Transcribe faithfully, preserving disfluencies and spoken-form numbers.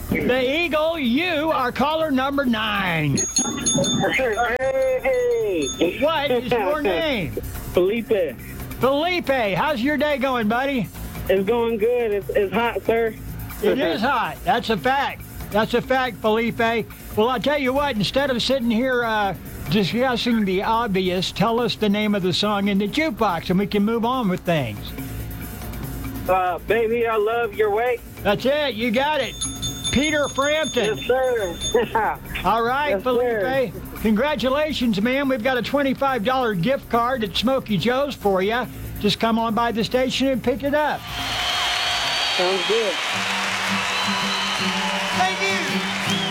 The Eagle, you are caller number nine. Hey! What is your name? Felipe. Felipe, how's your day going, buddy? It's going good. It's, it's hot, sir. It is hot. That's a fact. That's a fact, Felipe. Well, I'll tell you what, instead of sitting here uh, discussing the obvious, tell us the name of the song in the jukebox and we can move on with things. Uh, baby, I love your way. That's it. You got it. Peter Frampton. Yes, sir. All right, Yes, Felipe. sir. Congratulations, man. We've got a twenty-five dollars gift card at Smokey Joe's for you. Just come on by the station and pick it up. Sounds good.